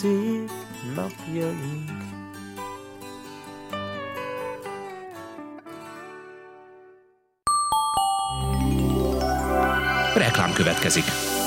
szép napjaink. Reklám következik.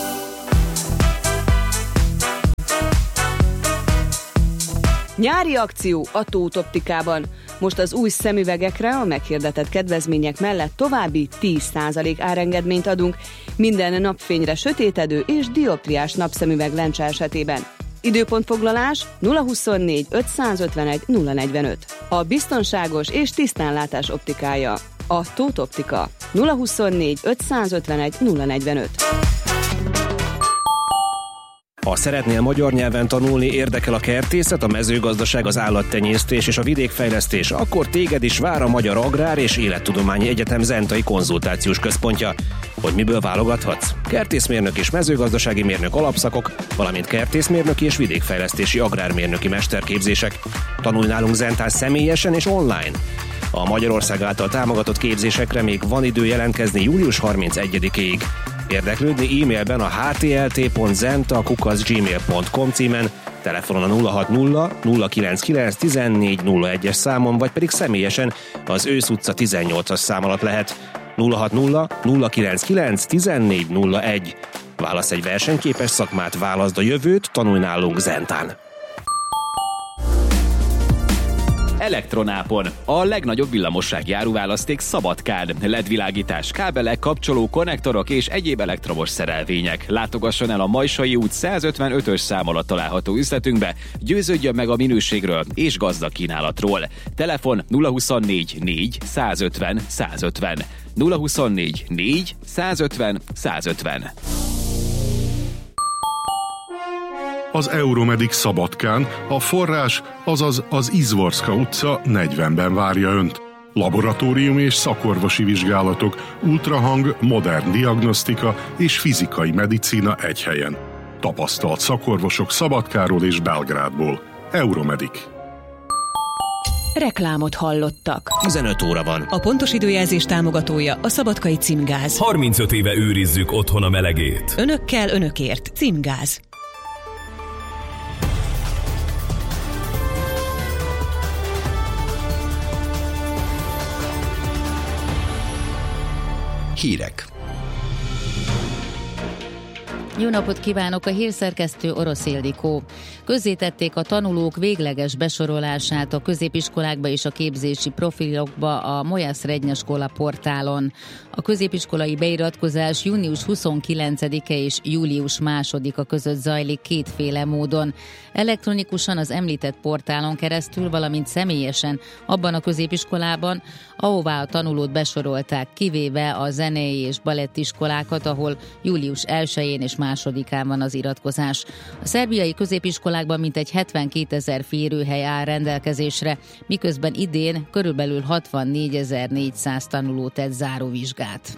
Nyári akció a Tóth Optikában. Most az új szemüvegekre a meghirdetett kedvezmények mellett további 10% árengedményt adunk minden napfényre sötétedő és dioptriás napszemüveg lencse esetében. Időpontfoglalás 024 551 045. A biztonságos és tisztánlátás optikája. A Tóth Optika 024 551 045. Ha szeretnél magyar nyelven tanulni, érdekel a kertészet, a mezőgazdaság, az állattenyésztés és a vidékfejlesztés, akkor téged is vár a Magyar Agrár és Élettudományi Egyetem Zentai Konzultációs Központja. Hogy miből válogathatsz? Kertészmérnök és mezőgazdasági mérnök alapszakok, valamint kertészmérnöki és vidékfejlesztési agrármérnöki mesterképzések. Tanulj nálunk Zentán személyesen és online. A Magyarország által támogatott képzésekre még van idő jelentkezni július 31-ig. Érdeklődni e-mailben a htlt.zenta@gmail.com címen, telefonon a 060 099 1401-es számon, vagy pedig személyesen az Ősz utca 18-as szám alatt lehet. 060 099 1401. Válasz egy versenyképes szakmát, válaszd a jövőt, tanulj nálunk Zentán. Elektronápon. A legnagyobb villamossági áruválaszték Szabadkán. LED-világítás, kábelek, kapcsoló, konnektorok és egyéb elektromos szerelvények. Látogasson el a Majsai út 155-ös szám alatt található üzletünkbe, győződjön meg a minőségről és gazdag kínálatról. Telefon 024 4 150 150. 024 4 150 150. Az Euromedic Szabadkán a forrás, azaz az Izvorska utca 40-ben várja Önt. Laboratóriumi és szakorvosi vizsgálatok, ultrahang, modern diagnosztika és fizikai medicína egy helyen. Tapasztalt szakorvosok Szabadkáról és Belgrádból. Euromedic. Reklámot hallottak. 15 óra van. A pontos időjelzés támogatója a Szabadkai Címgáz. 35 éve őrizzük otthon a melegét. Önökkel, önökért. Címgáz. Hírek. Jó napot kívánok, a hírszerkesztő Orosz Ildikó. Közzétették a tanulók végleges besorolását a középiskolákba és a képzési profilokba a Moja Srednja Škola portálon. A középiskolai beiratkozás június 29-e és július 2-a között zajlik kétféle módon. Elektronikusan az említett portálon keresztül, valamint személyesen abban a középiskolában, ahová a tanulót besorolták, kivéve a zenei és balettiskolákat, ahol július 1-én és 2-án van az iratkozás. A szerbiai középiskolákban mintegy 72 000 férőhely áll rendelkezésre, miközben idén körülbelül 64 400 tanuló tett záróvizsgát.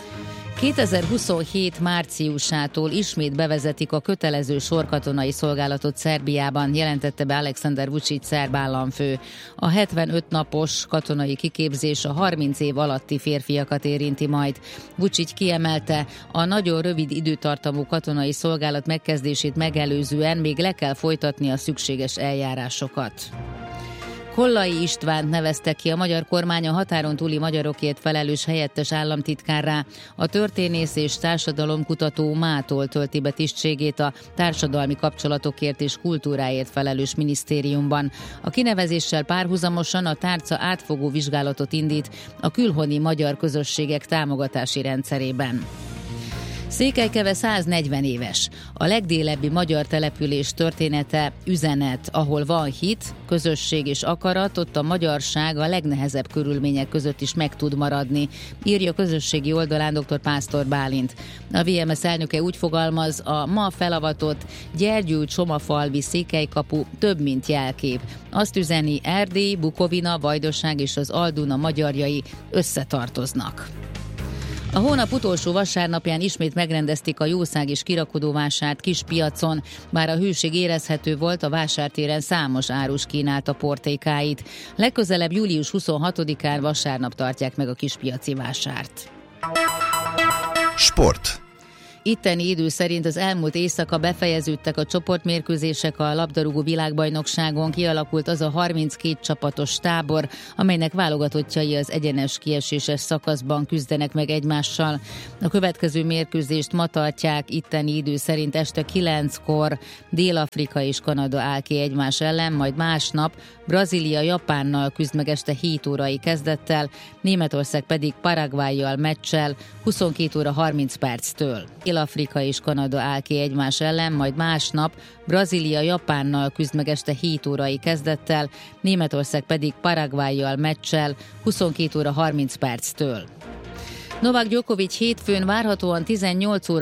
2027 márciusától ismét bevezetik a kötelező sorkatonai szolgálatot Szerbiában, jelentette be Aleksandar Vučić szerb államfő. A 75 napos katonai kiképzés a 30 év alatti férfiakat érinti majd. Vučić kiemelte, a nagyon rövid időtartamú katonai szolgálat megkezdését megelőzően még le kell folytatni a szükséges eljárásokat. Kollai Istvánt nevezte ki a magyar kormány a határon túli magyarokért felelős helyettes államtitkárrá. A történész és társadalomkutató mától tölti be tisztségét a társadalmi kapcsolatokért és kultúráért felelős minisztériumban. A kinevezéssel párhuzamosan a tárca átfogó vizsgálatot indít a külhoni magyar közösségek támogatási rendszerében. Székelykeve 140 éves. A legdélebbi magyar település története üzenet, ahol van hit, közösség és akarat, ott a magyarság a legnehezebb körülmények között is meg tud maradni, írja közösségi oldalán dr. Pásztor Bálint. A VMS elnöke úgy fogalmaz, a ma felavatott Gyergyő-Csomafalvi székelykapu több, mint jelkép. Azt üzeni, Erdély, Bukovina, Vajdaság és az Alduna magyarjai összetartoznak. A hónap utolsó vasárnapján ismét megrendezték a jószág és kirakodóvásárt Kispiacon, bár a hőség érezhető volt, a vásártéren számos árus kínálta portékáit. Legközelebb július 26-án vasárnap tartják meg a kispiaci vásárt. Sport. Itteni idő szerint az elmúlt éjszaka befejeződtek a csoportmérkőzések a labdarúgó világbajnokságon, kialakult az a 32 csapatos tábor, amelynek válogatottjai az egyenes kieséses szakaszban küzdenek meg egymással. A következő mérkőzést ma tartják itteni idő szerint este 9-kor. Dél-Afrika és Kanada áll ki egymás ellen, majd másnap Brazília Japánnal küzd meg este 7 órai kezdettel, Németország pedig Paraguayyal meccsel 22 óra 30 perctől. Dél-Afrika és Kanada áll ki egymás ellen, majd másnap Brazília Japánnal küzd meg este 7 órai kezdettel, Németország pedig Paraguayyal meccsel 22 óra 30 perctől. Novak Djokovic hétfőn várhatóan 18 óra